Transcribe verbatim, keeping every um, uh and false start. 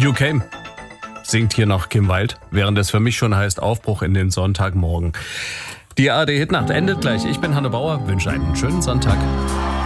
You Came, singt hier noch Kim Wilde, während es für mich schon heißt Aufbruch in den Sonntagmorgen. Die A R D Hitnacht endet gleich. Ich bin Hanne Bauer, wünsche einen schönen Sonntag.